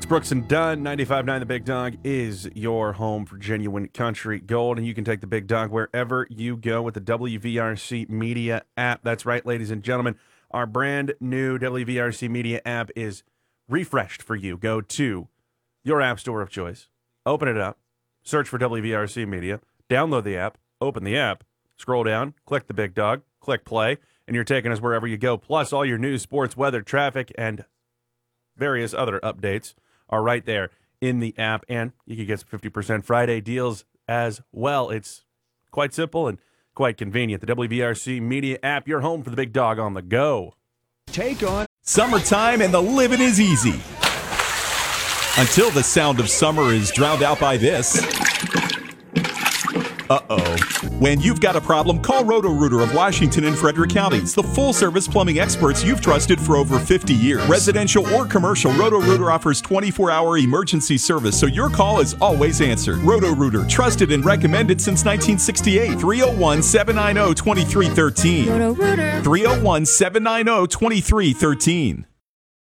Brooks and Dunn, 95.9 The Big Dog is your home for genuine country gold, and you can take the Big Dog wherever you go with the WVRC Media app. That's right, ladies and gentlemen. Our brand new WVRC Media app is refreshed for you. Go to your app store of choice, open it up, search for WVRC Media, download the app, open the app, scroll down, click the Big Dog, click play, and you're taking us wherever you go. Plus, all your news, sports, weather, traffic, and various other updates are right there in the app, and you can get some 50% Friday deals as well. It's quite simple and quite convenient. The WVRC Media app, your home for the Big Dog on the go. Take on summertime and the living is easy. Until the sound of summer is drowned out by this. Uh-oh. When you've got a problem, call Roto-Rooter of Washington and Frederick counties, the full-service plumbing experts you've trusted for over 50 years. Residential or commercial, Roto-Rooter offers 24-hour emergency service, so your call is always answered. Roto-Rooter, trusted and recommended since 1968. 301-790-2313. Roto-Rooter. 301-790-2313.